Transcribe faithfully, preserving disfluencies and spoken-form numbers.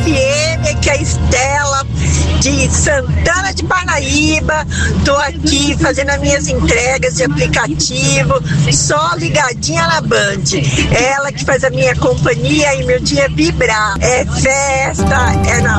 F M, que é a Estela de Santana de Parnaíba. Tô aqui fazendo as minhas entregas de aplicativo, só ligadinha na Band. Ela que faz a minha companhia e meu dia vibrar. É festa, é na